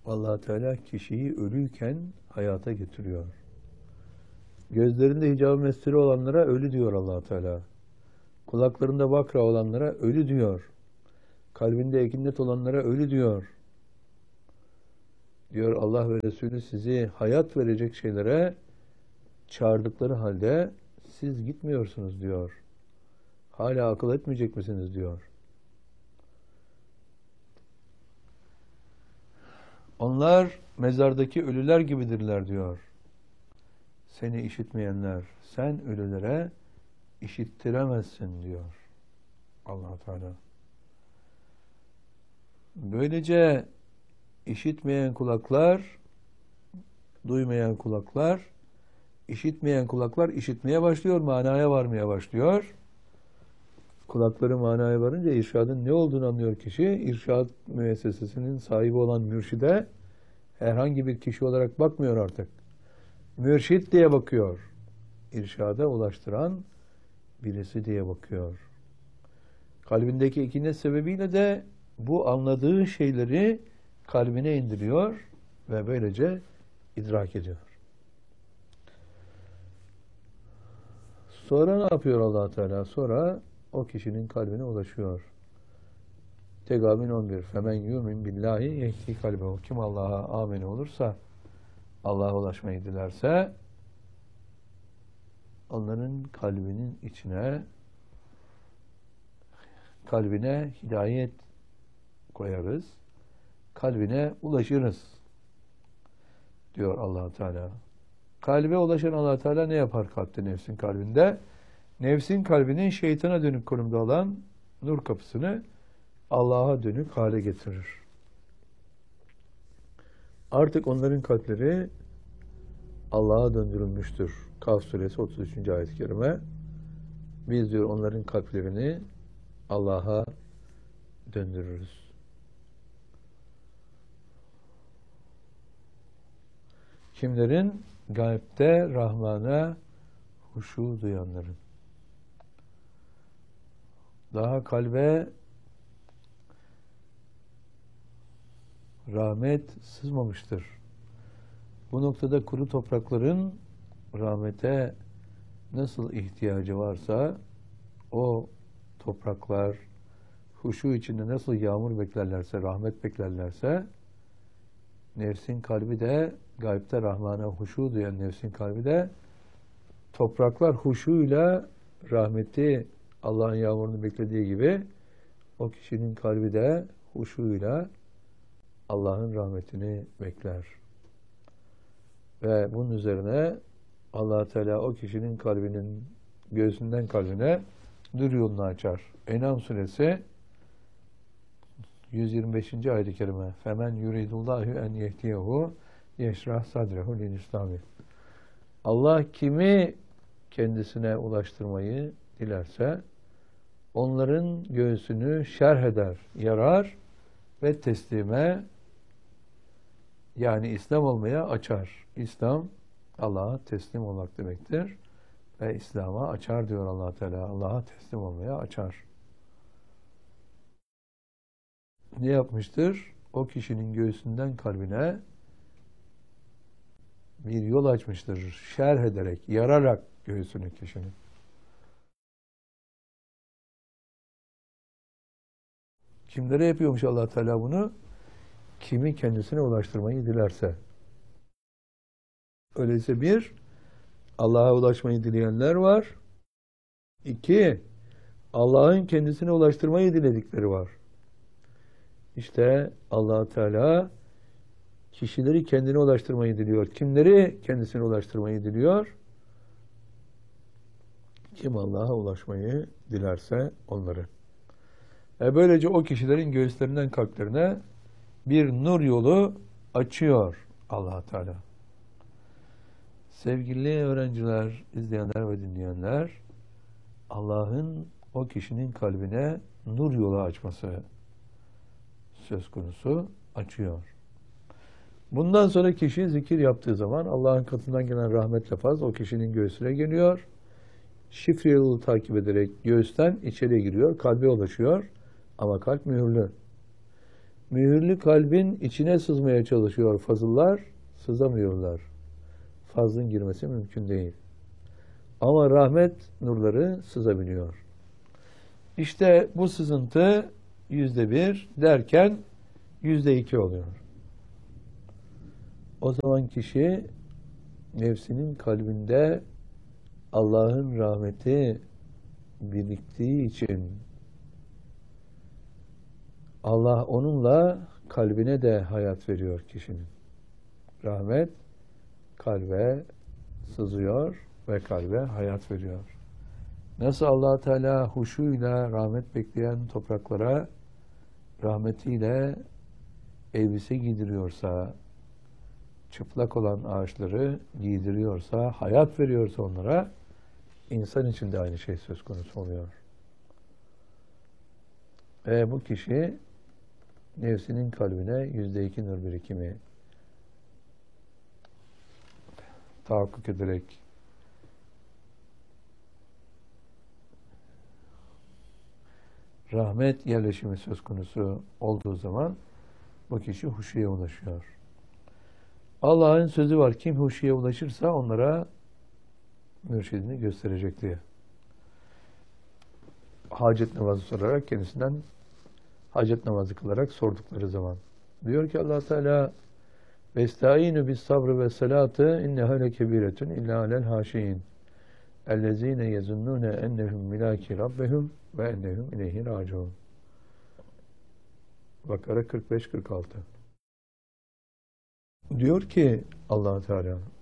Allah Teala kişiyi ölüyken hayata getiriyor. Gözlerinde hicab-ı mesturi olanlara ölü diyor Allah Teala. Kulaklarında vakra olanlara ölü diyor. Kalbinde ekinnet olanlara ölü diyor. Diyor Allah ve Resulü, sizi hayat verecek şeylere çağırdıkları halde siz gitmiyorsunuz diyor. Hala akıl etmeyecek misiniz diyor. Onlar mezardaki ölüler gibidirler diyor. Seni işitmeyenler, sen ölülere işittiremezsin diyor Allah Teala. Böylece işitmeyen kulaklar, duymayan kulaklar, işitmeyen kulaklar işitmeye başlıyor, manaya varmaya başlıyor. Kulakları manaya varınca irşadın ne olduğunu anlıyor kişi. İrşad müessesesinin sahibi olan mürşide herhangi bir kişi olarak bakmıyor artık. Mürşit diye bakıyor. İrşada ulaştıran birisi diye bakıyor. Kalbindeki ikinet sebebiyle de bu anladığı şeyleri kalbine indiriyor ve böylece idrak ediyor. Sonra ne yapıyor Allah Teala? Sonra o kişinin kalbine ulaşıyor. Tegabün 11. Femen yu'min billahi yehdi kalbehu. Kim Allah'a amin olursa, Allah'a ulaşmayı dilerse, onların kalbinin içine, kalbine hidayet koyarız, kalbine ulaşırız diyor Allah Teala. Kalbe ulaşan Allah Teala ne yapar kalpte, nefsin kalbinde? Nefsin kalbinin şeytana dönük konumda olan nur kapısını Allah'a dönük hale getirir. Artık onların kalpleri Allah'a döndürülmüştür. Kaf suresi 33. ayet-i kerime. Biz diyor onların kalplerini Allah'a döndürürüz. Kimlerin? Gaybte Rahman'a huşu duyanların. Daha kalbe rahmet sızmamıştır. Bu noktada kuru toprakların rahmete nasıl ihtiyacı varsa, o topraklar huşu içinde nasıl yağmur beklerlerse, rahmet beklerlerse, nefsin kalbi de, gaybte Rahman'a huşu duyan nefsin kalbi de, topraklar huşuyla rahmeti, Allah'ın yağmurunu beklediği gibi, o kişinin kalbi de huşuyla Allah'ın rahmetini bekler. Ve bunun üzerine Allah Teala o kişinin kalbinin, göğsünden kalbine nur yolunu açar. En'am suresi 125. ayet-i kerime. Femen yuridullahu en yehdiyehu yeşrah sadrehu lil İslami. Allah kimi kendisine ulaştırmayı dilerse onların göğsünü şerh eder, yarar ve teslime, yani İslam olmaya açar. İslam, Allah'a teslim olmak demektir. Ve İslam'a açar diyor Allah Teala. Allah'a teslim olmaya açar. Ne yapmıştır? O kişinin göğsünden kalbine bir yol açmıştır. Şerh ederek, yararak göğsünü kişinin. Kimlere yapıyormuş Allah Teala bunu? Kimi kendisine ulaştırmayı dilerse. Öyleyse bir, Allah'a ulaşmayı dileyenler var. İki, Allah'ın kendisine ulaştırmayı diledikleri var. İşte Allah Teala kişileri kendine ulaştırmayı diliyor. Kimleri kendisine ulaştırmayı diliyor? Kim Allah'a ulaşmayı dilerse onları. Böylece o kişilerin göğüslerinden kalplerine bir nur yolu açıyor Allah Teala. Sevgili öğrenciler, izleyenler ve dinleyenler, Allah'ın o kişinin kalbine nur yolu açması söz konusu, açıyor. Bundan sonra kişi zikir yaptığı zaman Allah'ın katından gelen rahmet lafaz o kişinin göğsüne geliyor. Şifre yolu takip ederek göğüsten içeri giriyor, kalbe ulaşıyor ama kalp mühürlü. Mühürlü kalbin içine sızmaya çalışıyor fazıllar, sızamıyorlar. Fazlın girmesi mümkün değil. Ama rahmet nurları sızabiliyor. İşte bu sızıntı %1 derken %2 oluyor. O zaman kişi nefsinin kalbinde Allah'ın rahmeti biriktiği için Allah onunla kalbine de hayat veriyor kişinin. Rahmet kalbe sızıyor ve kalbe hayat veriyor. Nasıl Allah Teala huşuyla rahmet bekleyen topraklara rahmetiyle elbise giydiriyorsa, çıplak olan ağaçları giydiriyorsa, hayat veriyorsa onlara, insan için de aynı şey söz konusu oluyor. Ve bu kişi nefsinin kalbine %2 nur birikimi tahakkuk ederek rahmet yerleşimi söz konusu olduğu zaman bu kişi huşuya ulaşıyor. Allah'ın sözü var. Kim huşuya ulaşırsa onlara mürşidini gösterecek diye. Hacet namazı sorarak kendisinden hacet namazı kılarak sordukları zaman. Diyor ki Allah Teala Vestaînü bis sabrı ve salâtı inneha lekebiretun illa alel hâşiyin. Ellezîne yezunnûne ennehum milâki rabbehum ve ennehum ileyhi râciûn. Bakara 45-46. Diyor ki Allah Teala